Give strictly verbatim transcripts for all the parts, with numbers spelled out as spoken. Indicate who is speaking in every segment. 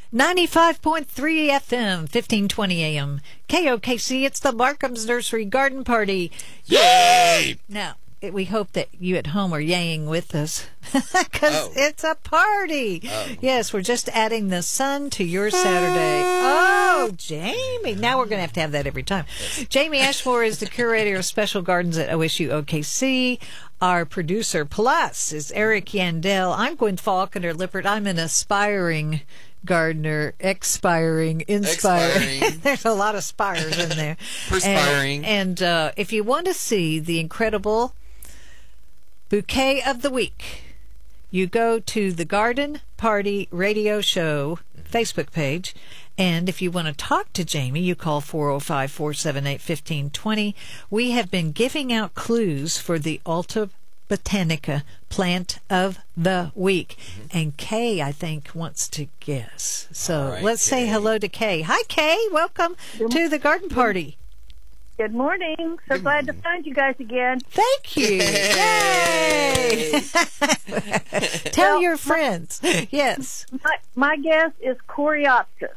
Speaker 1: ninety-five point three F M, fifteen twenty A M. K O K C, it's the Markham's Nursery Garden Party.
Speaker 2: Yay!
Speaker 1: Now, it, we hope that you at home are yaying with us because
Speaker 2: Oh.
Speaker 1: it's a party.
Speaker 2: Oh.
Speaker 1: Yes, we're just adding the sun to your Saturday. Oh, Jamie. Now we're going to have to have that every time. Jamie Ashmore is the curator of special gardens at O S U O K C. Our producer, plus, is Eric Yandel. I'm Gwen Faulconer Lippert. I'm an aspiring gardener, expiring, inspiring.
Speaker 2: Expiring.
Speaker 1: There's a lot of spires in there.
Speaker 2: Perspiring.
Speaker 1: And, and uh, if you want to see the incredible bouquet of the week, you go to the Garden Party Radio Show Facebook page. And if you want to talk to Jamie, you call four oh five, four seven eight, one five two zero. We have been giving out clues for the Alta Botanica plant of the week. Mm-hmm. And Kay, I think, wants to guess. So
Speaker 2: right,
Speaker 1: let's say
Speaker 2: Kay.
Speaker 1: hello to Kay. Hi, Kay. Welcome to the Garden Party.
Speaker 3: Good morning. So
Speaker 2: Good
Speaker 3: glad
Speaker 2: morning.
Speaker 3: to find you guys again.
Speaker 1: Thank you.
Speaker 2: Yay!
Speaker 1: Yay. Tell
Speaker 3: Well,
Speaker 1: your friends. Yes.
Speaker 3: My, my guess is Coreopsis.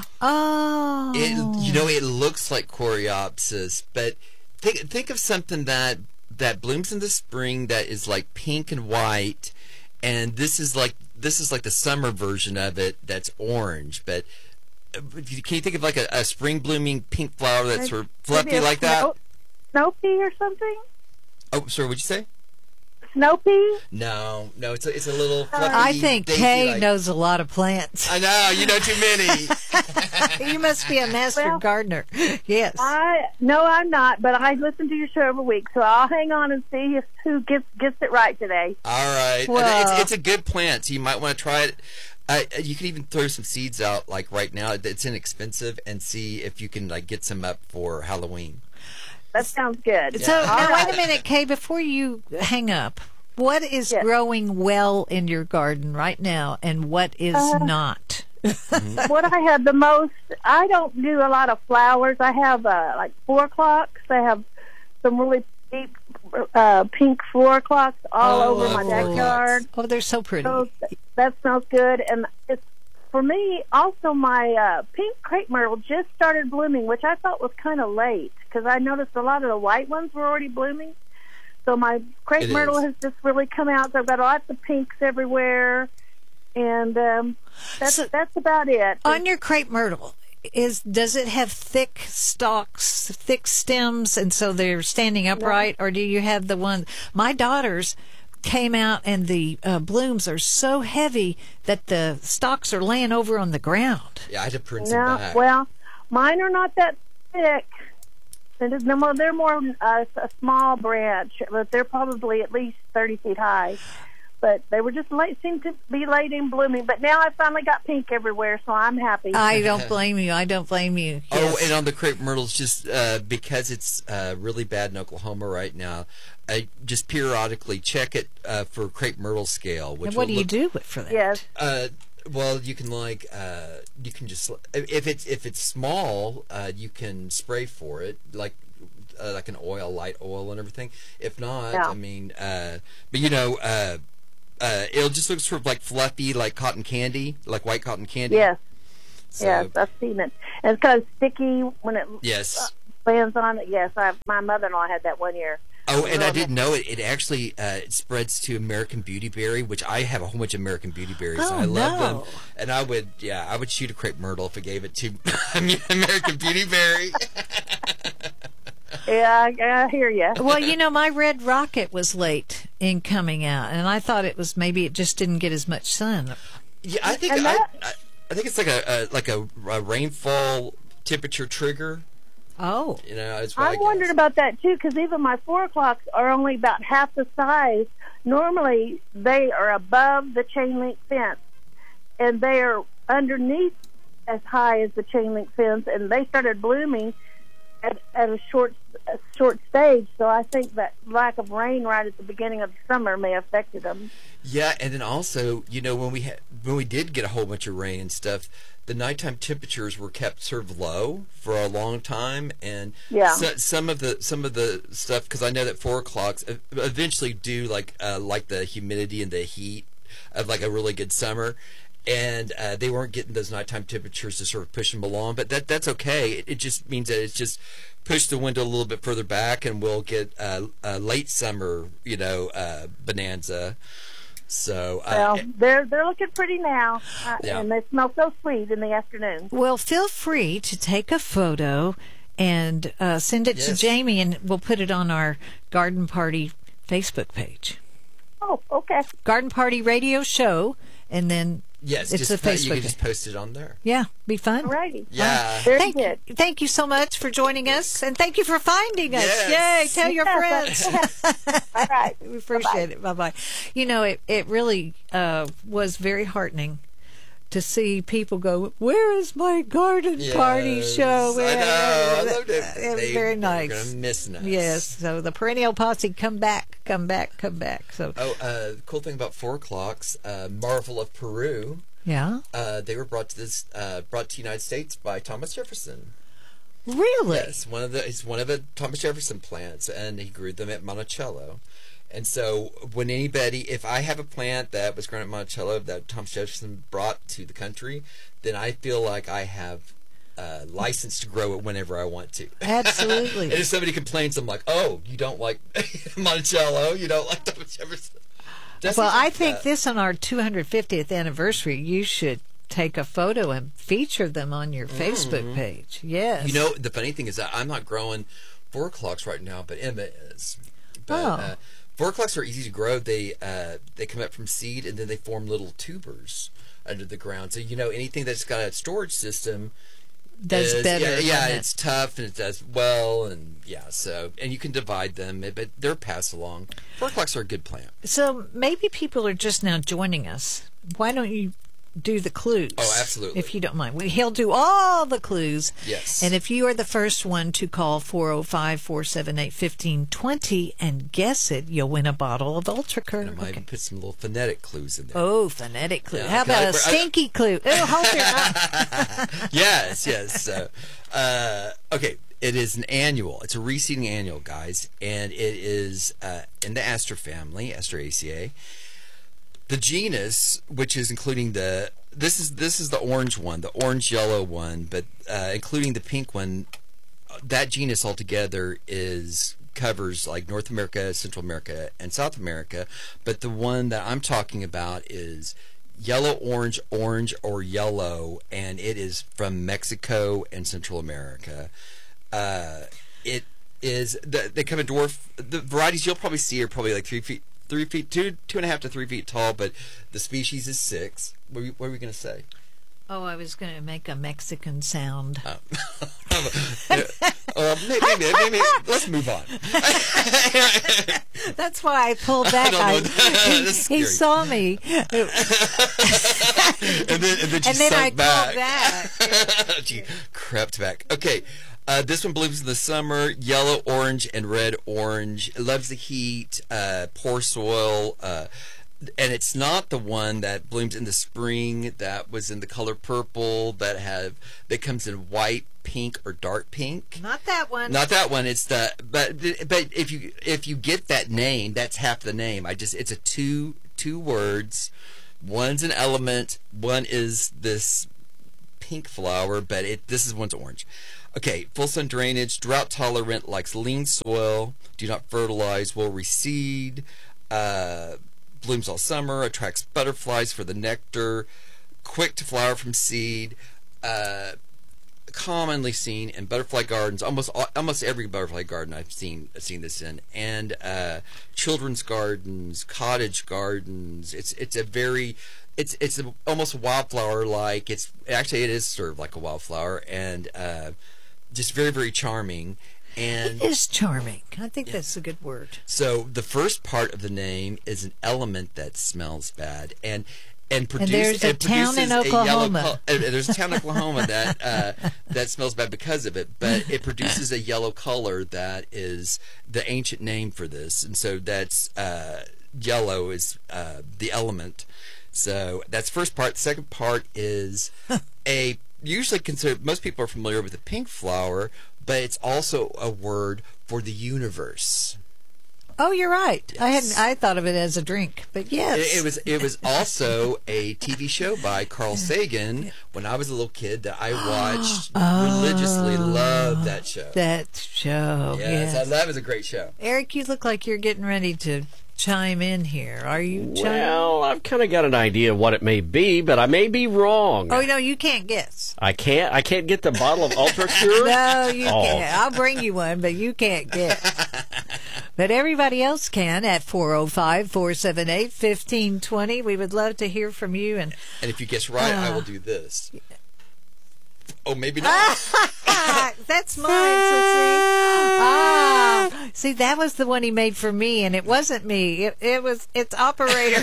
Speaker 1: Oh.
Speaker 2: It, you know, it looks like Coreopsis, but think think of something that that blooms in the spring that is like pink and white, and this is like this is like the summer version of it that's orange. But uh, can you think of like a, a spring blooming pink flower that's sort of fluffy
Speaker 3: Maybe a
Speaker 2: like that?
Speaker 3: Snow, snow pea or something?
Speaker 2: Oh, sorry, what'd you say?
Speaker 3: Snow pea?
Speaker 2: No, no, it's a, it's a little fluffy.
Speaker 1: I think
Speaker 2: daisy
Speaker 1: Kay
Speaker 2: like-
Speaker 1: knows a lot of plants.
Speaker 2: I know, you know too many.
Speaker 1: You must be a master
Speaker 3: Well,
Speaker 1: gardener. Yes.
Speaker 3: I no, I'm not, but I listen to your show every week, so I'll hang on and see if who gets gets it right today.
Speaker 2: All right. And
Speaker 1: Well-
Speaker 2: it's, it's a good plant, so you might want to try it. Uh, you can even throw some seeds out, like right now. It's inexpensive, and see if you can like get some up for Halloween.
Speaker 3: That sounds good.
Speaker 1: So
Speaker 2: Yeah.
Speaker 1: now,
Speaker 3: All
Speaker 1: wait
Speaker 3: right.
Speaker 1: a minute, Kay, before you hang up, what is
Speaker 3: Yes.
Speaker 1: growing well in your garden right now and what is
Speaker 3: Uh,
Speaker 1: not?
Speaker 3: What I have the most, I don't do a lot of flowers. I have uh, like four clocks. I have some really deep uh, pink four clocks all
Speaker 1: Oh,
Speaker 3: over my
Speaker 2: four
Speaker 3: backyard.
Speaker 1: Oh, they're so pretty.
Speaker 3: So th- that smells good. And it's for me also my uh, pink crepe myrtle just started blooming, which I thought was kind of late because I noticed a lot of the white ones were already blooming. So my crepe
Speaker 2: It
Speaker 3: myrtle
Speaker 2: is.
Speaker 3: has just really come out. So I've got lots of pinks everywhere, and um, that's
Speaker 1: So-
Speaker 3: that's about it.
Speaker 1: On your crepe myrtle, is does it have thick stalks, thick stems, and so they're standing upright, or do you have the one? My daughters came out, and the uh, blooms are so heavy that the stalks are laying over on the ground.
Speaker 2: Yeah, I had to prune some
Speaker 3: No,
Speaker 2: back.
Speaker 3: well, mine are not that thick. They're they're more, they're more uh, a small branch, but they're probably at least thirty feet high. But they were just late, seemed to be late in blooming. But now I finally got pink everywhere, so I'm happy.
Speaker 1: I don't blame you. I don't blame you.
Speaker 2: Oh,
Speaker 1: Yes.
Speaker 2: and on the crepe myrtles, just uh, because it's uh, really bad in Oklahoma right now, I just periodically check it uh, for crepe myrtle scale. Which
Speaker 1: And what do
Speaker 2: will
Speaker 1: you
Speaker 2: look,
Speaker 1: do for that?
Speaker 3: yes.
Speaker 2: Uh, well, you can like uh, you can just if it's if it's small, uh, you can spray for it like uh, like an oil, light oil, and everything. If not,
Speaker 3: Yeah.
Speaker 2: I mean, uh, but you know, uh, uh, it'll just look sort of like fluffy, like cotton candy, like white cotton candy.
Speaker 3: Yes,
Speaker 2: So,
Speaker 3: yes, I've seen it. And it's kind of sticky when it
Speaker 2: Yes.
Speaker 3: lands on it. Yes, I, my mother-in-law had that one year.
Speaker 2: Oh, and I
Speaker 3: Really?
Speaker 2: didn't know it. It actually uh, it spreads to American Beauty Berry, which I have a whole bunch of American Beauty Berries.
Speaker 1: Oh,
Speaker 2: I love
Speaker 1: no.
Speaker 2: them, and I would, yeah, I would shoot a crepe myrtle if I gave it to American Beauty Berry.
Speaker 3: Yeah, I, I hear you.
Speaker 1: Well, you know, my red rocket was late in coming out, and I thought it was maybe it just didn't get as much sun.
Speaker 2: Yeah, I think
Speaker 3: And
Speaker 2: I,
Speaker 3: that-
Speaker 2: I, I think it's like a, a like a, a rainfall temperature trigger.
Speaker 1: Oh,
Speaker 2: You know, it's what I
Speaker 3: I'm wondering
Speaker 2: guess.
Speaker 3: about that too, because even my four o'clocks are only about half the size. Normally, they are above the chain link fence, and they are underneath as high as the chain link fence, and they started blooming at, at a short a short stage. So I think that lack of rain right at the beginning of the summer may have affected them.
Speaker 2: Yeah, and then also, you know, when we had when we did get a whole bunch of rain and stuff, the nighttime temperatures were kept sort of low for a long time, and
Speaker 3: Yeah.
Speaker 2: so, some of the some of the stuff, because I know that four o'clocks ev- eventually do like uh, like the humidity and the heat of like a really good summer, and uh, they weren't getting those nighttime temperatures to sort of push them along. But that that's okay. It, it just means that it's just pushed the window a little bit further back, and we'll get uh, a late summer, you know, uh, bonanza. So uh,
Speaker 3: Well, they're they're looking pretty now, uh,
Speaker 2: Yeah.
Speaker 3: and they smell so sweet in the afternoon.
Speaker 1: Well, feel free to take a photo and uh, send it to
Speaker 2: Yes.
Speaker 1: Jamie, and we'll put it on our Garden Party Facebook page.
Speaker 3: Oh, okay.
Speaker 1: Garden Party Radio Show, and then
Speaker 2: yes,
Speaker 1: it's
Speaker 2: just
Speaker 1: a
Speaker 2: po- you
Speaker 1: Facebook.
Speaker 2: can just post it on there.
Speaker 1: Yeah, be fun.
Speaker 3: Alrighty.
Speaker 2: Yeah.
Speaker 3: Very
Speaker 1: Thank
Speaker 3: good.
Speaker 1: you, thank you so much for joining us, and thank you for finding us.
Speaker 2: Yes.
Speaker 1: Yay! Tell your
Speaker 3: Yes.
Speaker 1: friends.
Speaker 3: All right.
Speaker 1: We appreciate it. Bye bye. You know, it it really uh, was very heartening to see people go, "Where is my garden party
Speaker 2: Yes,
Speaker 1: show?"
Speaker 2: I know. I loved it.
Speaker 1: It was
Speaker 2: They-
Speaker 1: very
Speaker 2: they're
Speaker 1: nice.
Speaker 2: gonna miss us.
Speaker 1: Yes. So the perennial posse, come back, come back, come back. So
Speaker 2: Oh, uh, the cool thing about four o'clocks, uh, Marvel of Peru.
Speaker 1: yeah,
Speaker 2: Uh, they were brought to this, uh, brought to the United States by Thomas Jefferson.
Speaker 1: really.
Speaker 2: Yes, one of the it's one of the Thomas Jefferson plants, and he grew them at Monticello. And so, when anybody, if I have a plant that was grown at Monticello that Thomas Jefferson brought to the country, then I feel like I have uh, license to grow it whenever I want to.
Speaker 1: Absolutely.
Speaker 2: And if somebody complains, I'm like, "Oh, you don't like Monticello? You don't like Thomas Jefferson?" Just
Speaker 1: Well,
Speaker 2: like
Speaker 1: I think
Speaker 2: that.
Speaker 1: this on our two hundred fiftieth anniversary, you should take a photo and feature them on your Facebook page. Yes.
Speaker 2: Mm-hmm. You know, the funny thing is that I'm not growing four o'clocks right now, but Emma is. But,
Speaker 1: Oh.
Speaker 2: uh, four o'clocks are easy to grow. They uh, they come up from seed, and then they form little tubers under the ground. So you know, anything that's got a storage system
Speaker 1: does
Speaker 2: is-
Speaker 1: better.
Speaker 2: Yeah,
Speaker 1: than
Speaker 2: yeah,
Speaker 1: that.
Speaker 2: it's tough and it does well, and yeah. So and you can divide them, but they're pass along. Four o'clocks are a good plant.
Speaker 1: So maybe people are just now joining us. Why don't you do the clues?
Speaker 2: Oh, absolutely.
Speaker 1: If you don't mind. We, he'll do all the clues.
Speaker 2: Yes.
Speaker 1: And if you are the first one to call four oh five, four seven eight, one five two zero and guess it, you'll win a bottle of Ultra
Speaker 2: And I
Speaker 1: Curve.
Speaker 2: might even put some little phonetic clues in there.
Speaker 1: Oh, phonetic clue.
Speaker 2: Yeah,
Speaker 1: How
Speaker 2: can I-
Speaker 1: about a
Speaker 2: I-
Speaker 1: stinky clue? Oh, hold your mouth.
Speaker 2: Yes, yes. So, uh, okay, it is an annual. It's a reseeding annual, guys, and it is uh, in the Aster family, Asteraceae. The genus, which is including the this is this is the orange one, the orange yellow one, but uh, including the pink one, that genus altogether is covers like North America, Central America, and South America. But the one that I'm talking about is yellow, orange, orange, or yellow, and it is from Mexico and Central America. Uh, it is the, they come in dwarf. The varieties you'll probably see are probably like three feet, three feet, two, two and a half to three feet tall. But the species is six. What were, you- what were we going to say?
Speaker 1: Oh, I was going to make a Mexican sound.
Speaker 2: Oh. uh, maybe, maybe, maybe, let's move on.
Speaker 1: That's why I pulled back.
Speaker 2: don't know.
Speaker 1: I,
Speaker 2: That's
Speaker 1: he, he
Speaker 2: scary.
Speaker 1: saw me.
Speaker 2: and then, and then, she
Speaker 1: And then I
Speaker 2: sunk back.
Speaker 1: called back.
Speaker 2: She crept back. Okay. Uh, this one blooms in the summer, yellow, orange, and red orange. It loves the heat, uh, poor soil, uh, and it's not the one that blooms in the spring that was in the color purple that have that comes in white, pink, or dark pink.
Speaker 1: Not that one.
Speaker 2: Not that one. It's the but but if you if you get that name, that's half the name. I just it's a two two words. One's an element. One is this pink flower, but it this is one's orange. Okay, full sun drainage, drought tolerant, likes lean soil, do not fertilize, will reseed, uh, blooms all summer, attracts butterflies for the nectar, quick to flower from seed, uh, commonly seen in butterfly gardens, almost almost every butterfly garden I've seen seen this in, and uh, children's gardens, cottage gardens. It's it's a very it's it's a, almost wildflower like. It's actually it is sort of like a wildflower, and uh, just very very charming. And
Speaker 1: It is charming. I think that's a good word.
Speaker 2: so the first part of the name is an element that smells bad, and and, produce,
Speaker 1: there's a
Speaker 2: and
Speaker 1: town in
Speaker 2: produces a yellow
Speaker 1: Oklahoma.
Speaker 2: col- and there's a town in Oklahoma that uh, that smells bad because of it, but it produces a yellow color that is the ancient name for this, and so that's uh, yellow is uh, the element. So that's the first part. The second part is a usually considered. Most people are familiar with the pink flower, but it's also a word for the universe.
Speaker 1: Oh, you're right. Yes. I hadn't. I thought of it as a drink, but yes,
Speaker 2: it, it was. It was also a T V show by Carl Sagan when I was a little kid that I watched
Speaker 1: oh,
Speaker 2: religiously. Loved that show.
Speaker 1: That show.
Speaker 2: Yes,
Speaker 1: yes.
Speaker 2: I, that was a great show.
Speaker 1: Eric, you look like you're getting ready to chime in here. Are you? Chime-
Speaker 4: well, I've kind of got an idea of what it may be, but I may be wrong.
Speaker 1: Oh no, you can't guess.
Speaker 4: I can't. I can't get the bottle of Ultra Pure.
Speaker 1: No, you
Speaker 4: oh.
Speaker 1: can't. I'll bring you one, but you can't guess. But everybody else can at four oh five, four seven eight, one five two zero. We would love to hear from you. And
Speaker 2: and if you guess right, uh, I will do this. Oh, maybe not.
Speaker 1: That's mine. So see, ah, see, that was the one he made for me, and it wasn't me. It, it was it's operator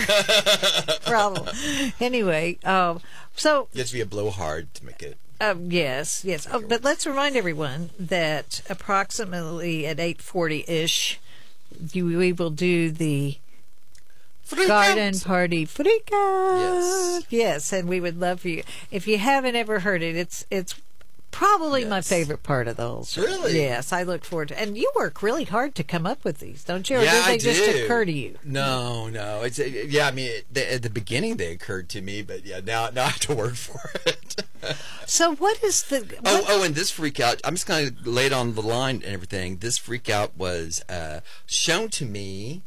Speaker 1: problem. Anyway, um, so
Speaker 2: you have to be a blowhard to make it.
Speaker 1: Um, yes, yes. Oh, but let's remind everyone that approximately at eight forty ish, you we will do the
Speaker 2: Freak
Speaker 1: garden
Speaker 2: out.
Speaker 1: party freak out.
Speaker 2: Yes.
Speaker 1: Yes, and we would love for you. If you haven't ever heard it, it's it's probably
Speaker 2: Yes.
Speaker 1: my favorite part of the whole show.
Speaker 2: Really?
Speaker 1: Yes, I look forward to. And you work really hard to come up with these, don't you? Or
Speaker 2: Yeah,
Speaker 1: do they
Speaker 2: I
Speaker 1: just
Speaker 2: do.
Speaker 1: occur to you?
Speaker 2: No, no. It's uh, yeah. I mean, it, they, at the beginning they occurred to me, but yeah, now now I have to work for it.
Speaker 1: So what is the? What,
Speaker 2: Oh, oh, and this freak out, I'm just going to lay it on the line and everything. This freak out was uh, shown to me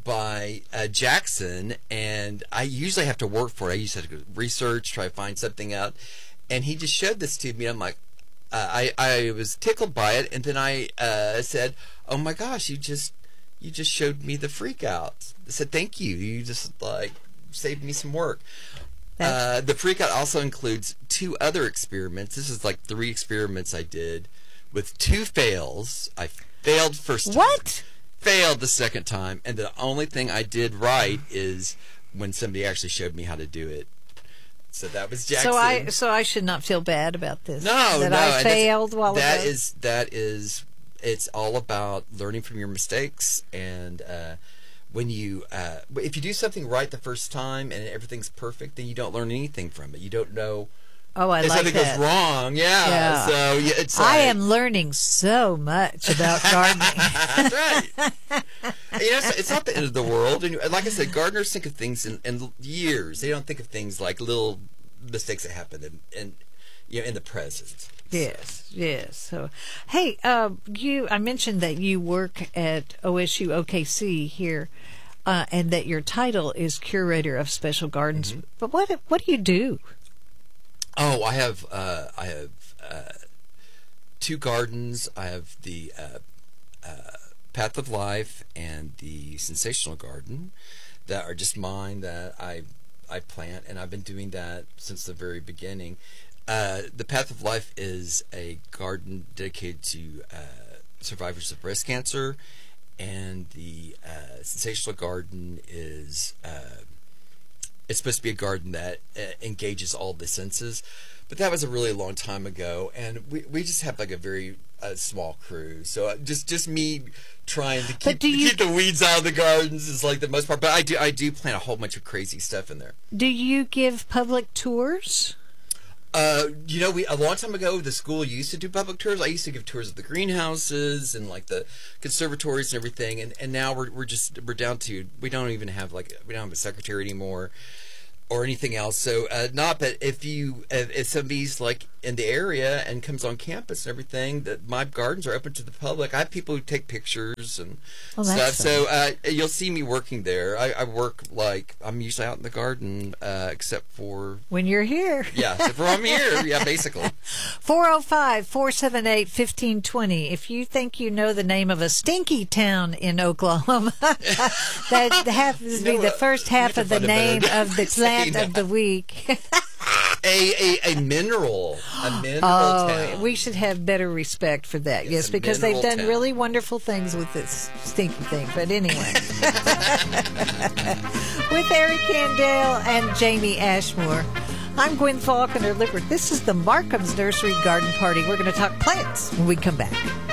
Speaker 2: by uh, Jackson, and I usually have to work for it. I usually have to research, try to find something out. And he just showed this to me. I'm like, uh, I, I was tickled by it, and then I uh, said, oh my gosh, you just you just showed me the freak out. I said, thank you. You just, like, saved me some work. Uh, the freak out also includes two other experiments. This is like three experiments I did with two fails. I failed first time.
Speaker 1: What?
Speaker 2: Failed the second time. And the only thing I did right is when somebody actually showed me how to do it. So that was Jackson.
Speaker 1: So I so I should not feel bad about this.
Speaker 2: No,
Speaker 1: that
Speaker 2: no.
Speaker 1: I
Speaker 2: and
Speaker 1: failed
Speaker 2: that's-
Speaker 1: while
Speaker 2: that
Speaker 1: ago.
Speaker 2: is that is it's all about learning from your mistakes. And uh, when you uh, if you do something right the first time and everything's perfect, then you don't learn anything from it. You don't know.
Speaker 1: Oh, I
Speaker 2: if
Speaker 1: like
Speaker 2: something
Speaker 1: that.
Speaker 2: goes wrong, yeah.
Speaker 1: Yeah.
Speaker 2: So yeah, it's.
Speaker 1: I
Speaker 2: like-
Speaker 1: am learning so much about gardening.
Speaker 2: That's right. And, you know, it's, it's not the end of the world. And like I said, gardeners think of things in, in years. They don't think of things like little mistakes that happen in, in you know in the present.
Speaker 1: Yes, yes. So, hey, uh, you. I mentioned that you work at O S U O K C here, uh, and that your title is curator of special gardens.
Speaker 2: Mm-hmm.
Speaker 1: But what what do you do?
Speaker 2: Oh, I have uh, I have uh, two gardens. I have the uh, uh, Path of Life and the Sensational Garden that are just mine that I I plant, and I've been doing that since the very beginning. Uh, the Path of Life is a garden dedicated to uh, survivors of breast cancer, and the uh, Sensational Garden is uh, it's supposed to be a garden that uh, engages all the senses. But that was a really long time ago, and we we just have like a very uh, small crew. So uh, just just me trying to keep,
Speaker 1: do you-
Speaker 2: keep the weeds out of the gardens is like the most part. But I do I do plant a whole bunch of crazy stuff in there.
Speaker 1: Do you give public tours?
Speaker 2: Uh, you know, we a long time ago, the school used to do public tours. I used to give tours of the greenhouses and like the conservatories and everything. And, and now we're we're just we're down to we don't even have like we don't have a secretary anymore or anything else. So uh, not. But if you if, if somebody's like in the area and comes on campus and everything, that my gardens are open to the public. I have people who take pictures and
Speaker 1: Oh,
Speaker 2: stuff.
Speaker 1: that's
Speaker 2: So uh, you'll see me working there. I, I work like I'm usually out in the garden, uh, except for.
Speaker 1: When you're here.
Speaker 2: Yeah, except for I'm here. Yeah, basically.
Speaker 1: four oh five, four seven eight, one five two zero. If you think you know the name of a stinky town in Oklahoma, that happens to be
Speaker 2: No,
Speaker 1: the
Speaker 2: uh,
Speaker 1: first
Speaker 2: you
Speaker 1: half
Speaker 2: have
Speaker 1: of
Speaker 2: to
Speaker 1: the
Speaker 2: find a
Speaker 1: name
Speaker 2: better
Speaker 1: of the
Speaker 2: saying
Speaker 1: plant of
Speaker 2: that.
Speaker 1: the week.
Speaker 2: A, a a mineral, a mineral
Speaker 1: Oh,
Speaker 2: town.
Speaker 1: we should have better respect for that.
Speaker 2: Yes,
Speaker 1: Yes,
Speaker 2: a
Speaker 1: because they've
Speaker 2: mineral
Speaker 1: done
Speaker 2: town.
Speaker 1: really wonderful things with this stinky thing. But anyway, with Eric Kandale and Jamie Ashmore, I'm Gwen Faulconer Lippert. This is the Markham's Nursery Garden Party. We're going to talk plants when we come back.